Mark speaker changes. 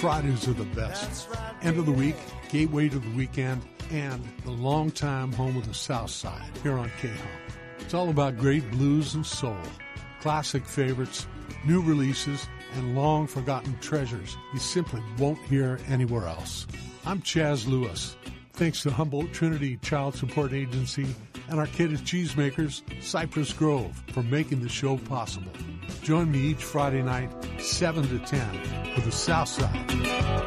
Speaker 1: Fridays are the best. End of the week, gateway to the weekend, and the longtime home of the South Side here on K-Hop. It's all about great blues and soul, classic favorites, new releases, and long-forgotten treasures you simply won't hear anywhere else. I'm Chaz Lewis. Thanks to Humboldt Trinity Child Support Agency and Arcata Cheesemakers, Cypress Grove, for making the show possible. Join me each Friday night, 7 to 10, for the South Side.